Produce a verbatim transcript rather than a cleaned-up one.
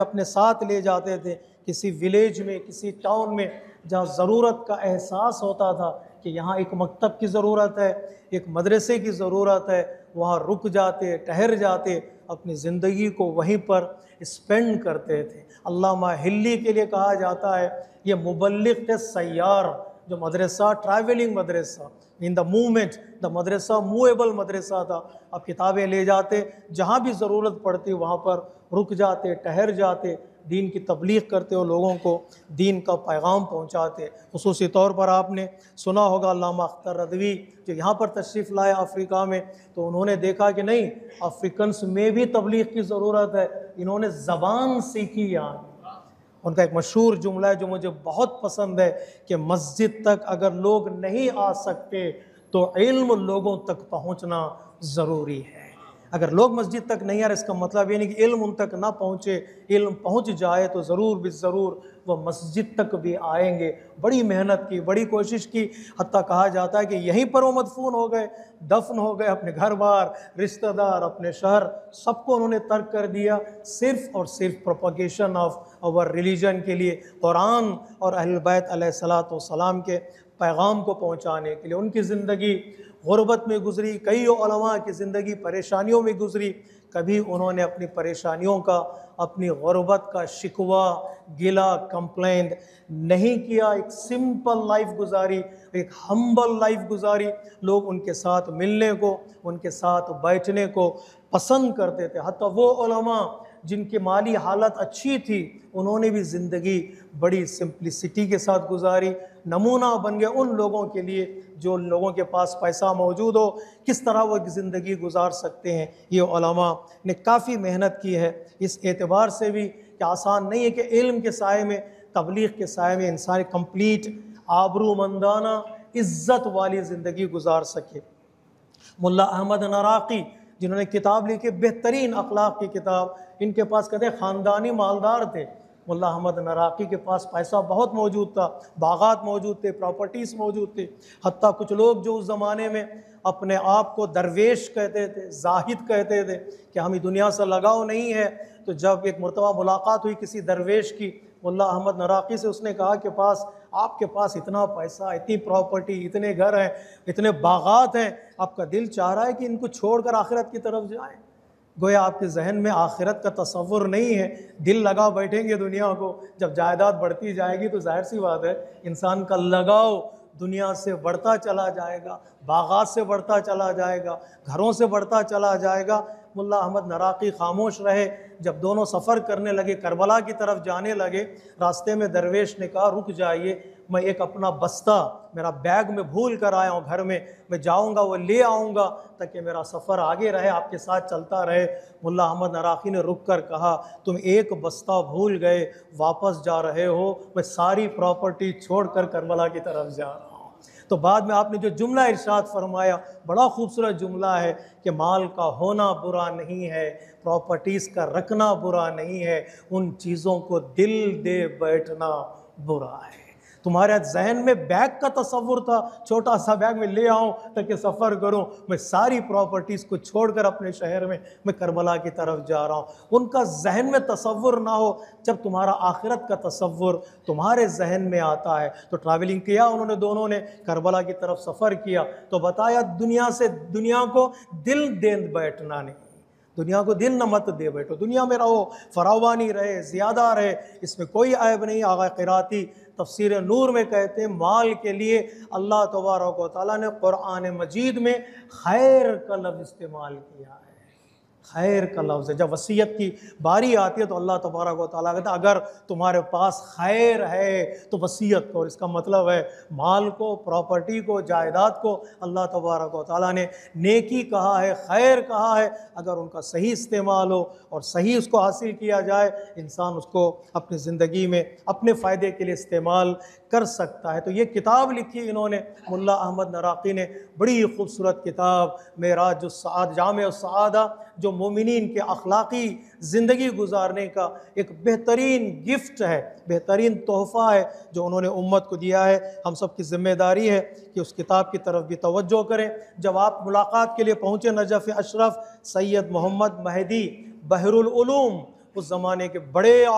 अपने साथ ले जाते थे किसी विलेज में, किसी टाउन में जहाँ ज़रूरत का एहसास होता था कि यहाँ एक मकतब की ज़रूरत है, एक मदरसे की ज़रूरत है, वहाँ रुक जाते, ठहर जाते, अपनी ज़िंदगी को वहीं पर स्पेंड करते थे। अल्लामा हिल्ली के लिए कहा जाता है ये मुबल्लिग़ सय्यार, जो मदरसा travelling Madrasa in the movement, the Madrasa movable मदरसा था। अब किताबें ले जाते, जहाँ भी ज़रूरत पड़ती वहाँ पर रुक जाते, ठहर जाते, दीन की तबलीग करते और लोगों को दीन का पैगाम पहुँचाते। खुसूसी तौर पर आपने सुना होगा अल्लामा अख्तर रदवी जो यहाँ पर तशरीफ़ लाए अफ्रीका में, तो उन्होंने देखा कि नहीं, अफ्रीकन्स में भी तबलीग की ज़रूरत है। इन्होंने ज़बान सीखी यहाँ। उनका एक मशहूर जुमला है जो मुझे बहुत पसंद है कि मस्जिद तक अगर लोग नहीं आ सकते तो इल्म लोगों तक पहुंचना ज़रूरी है। अगर लोग मस्जिद तक नहीं आ रहे, इसका मतलब ये नहीं कि इल्म उन तक ना पहुँचे, इल्म पहुँच जाए तो ज़रूर भी ज़रूर वह मस्जिद तक भी आएंगे। बड़ी मेहनत की, बड़ी कोशिश की, हत्ता कहा जाता है कि यहीं पर वो मदफून हो गए, दफन हो गए। अपने घर बार, रिश्तेदार, अपने शहर, सबको उन्होंने तर्क कर दिया सिर्फ़ और सिर्फ प्रोपगेशन ऑफ आवर रिलीजन के लिए, कुरान और अहले बैत अलैहिस्सलातु वस्सलाम के पैगाम को पहुँचाने के लिए। उनकी ज़िंदगी गुरबत में गुज़री, कई उलमा की ज़िंदगी परेशानियों में गुज़री। कभी उन्होंने अपनी परेशानियों का, अपनी गुरबत का शिकवा, गिला, कंप्लेंट नहीं किया। एक सिंपल लाइफ गुजारी, एक हम्बल लाइफ गुजारी। लोग उनके साथ मिलने को, उनके साथ बैठने को पसंद करते थे। हत्ता वो उलमा जिनकी माली हालत अच्छी थी, उन्होंने भी ज़िंदगी बड़ी सिंप्लिसिटी के साथ गुजारी। नमूना बन गए उन लोगों के लिए जो लोगों के पास पैसा मौजूद हो, किस तरह वो ज़िंदगी गुजार सकते हैं। ये उलमा ने काफ़ी मेहनत की है। इस एतबार से भी कि आसान नहीं है कि इल्म के साए में, तबलीग के साए में इंसान कंप्लीट आबरूमंदाना इज़्ज़त वाली ज़िंदगी गुजार सके। मुल्ला अहमद नराक़ी जिन्होंने किताब लिखी, बेहतरीन अखलाक की किताब, इनके पास कहते हैं ख़ानदानी मालदार थे। मुल्ला अहमद नराक़ी के पास पैसा बहुत मौजूद था, बागात मौजूद थे, प्रॉपर्टीज़ मौजूद थे। हत्ता कुछ लोग जो उस ज़माने में अपने आप को दरवेश कहते थे, जाहिद कहते थे कि हमें दुनिया से लगाव नहीं है, तो जब एक मरतबा मुलाकात हुई किसी दरवेश की मुल्ला अहमद नराक़ी से, उसने कहा कि पास आपके पास इतना पैसा, इतनी प्रॉपर्टी, इतने घर हैं, इतने बागात हैं, आपका दिल चाह रहा है कि इनको छोड़कर आखिरत की तरफ जाएं। गोया आपके जहन में आखिरत का तसव्वुर नहीं है, दिल लगा बैठेंगे दुनिया को। जब जायदाद बढ़ती जाएगी तो जाहिर सी बात है इंसान का लगाव दुनिया से बढ़ता चला जाएगा, बागात से बढ़ता चला जाएगा, घरों से बढ़ता चला जाएगा। मुल्ला अहमद नराक़ी खामोश रहे। जब दोनों सफ़र करने लगे, करबला की तरफ जाने लगे, रास्ते में दरवेश ने कहा रुक जाइए, मैं एक अपना बस्ता, मेरा बैग में भूल कर आया हूँ घर में, मैं जाऊँगा वो ले आऊँगा ताकि मेरा सफ़र आगे रहे, आपके साथ चलता रहे। मुल्ला अहमद नराक़ी ने रुक कर कहा तुम एक बस्ता भूल गए, वापस जा रहे हो, मैं सारी प्रॉपर्टी छोड़ कर करबला की तरफ जा रहा हूँ। तो बाद में आपने जो जुमला इरशाद फरमाया, बड़ा खूबसूरत जुमला है कि माल का होना बुरा नहीं है, प्रॉपर्टीज़ का रखना बुरा नहीं है, उन चीज़ों को दिल दे बैठना बुरा है। तुम्हारे जहन में बैग का तसव्वुर था, छोटा सा बैग में ले आऊँ ताकि सफ़र करूँ, मैं सारी प्रॉपर्टीज़ को छोड़कर अपने शहर में मैं करबला की तरफ जा रहा हूँ। उनका जहन में तसव्वुर ना हो। जब तुम्हारा आखिरत का तसव्वुर तुम्हारे जहन में आता है, तो ट्रैवलिंग किया उन्होंने, दोनों ने करबला की तरफ सफ़र किया, तो बताया दुनिया से, दुनिया को दिल दे बैठना नहीं, दुनिया को दिल न मत दे बैठो, दुनिया में रहो, फरावानी रहे, ज़्यादा रहे, इसमें कोई ऐब नहीं। आगा क़िराती तफ़सीर नूर में कहते हैं माल के लिए अल्लाह तबारक व तआला ने कुरान मजीद में खैर का लफ्ज़ इस्तेमाल किया है। खैर का लफ्ज़ है। जब वसीयत की बारी आती है तो अल्लाह तबारक व तआला कहता है अगर तुम्हारे पास खैर है तो वसीयत करो। इसका मतलब है माल को, प्रॉपर्टी को, जायदाद को अल्लाह तबारक व तआला ने नेकी कहा है, खैर कहा है। अगर उनका सही इस्तेमाल हो और सही उसको हासिल किया जाए, इंसान उसको अपनी ज़िंदगी में अपने फ़ायदे के लिए इस्तेमाल कर सकता है। तो ये किताब लिखी इन्होंने, मुल्ला अहमद नराक़ी ने, बड़ी खूबसूरत किताब मेराज उस्साद, जामे उस्सादा, जो मोमिनीन के अखलाक़ी ज़िंदगी गुजारने का एक बेहतरीन गिफ्ट है, बेहतरीन तोहफ़ा है जो उन्होंने उम्मत को दिया है। हम सब की ज़िम्मेदारी है कि उस किताब की तरफ भी तवज्जो करें। जब आप मुलाकात के लिए पहुँचे नजफ़ अशरफ सैयद मोहम्मद महदी बहरुल उलूम, उस ज़माने के बड़े